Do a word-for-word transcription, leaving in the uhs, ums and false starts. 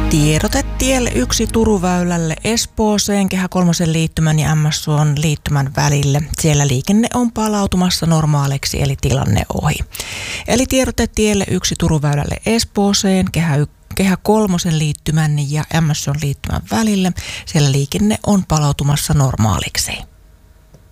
Tiedote tielle yksi Turuväylälle Espooseen Kehä kolmosen liittymän ja M S Suon liittymän välille. Siellä liikenne on palautumassa normaaliksi eli tilanne ohi. Eli tiedote tielle yksi Turuväylälle Espooseen Kehä, Kehä kolmosen liittymän ja M S Suon liittymän välille. Siellä liikenne on palautumassa normaaliksi.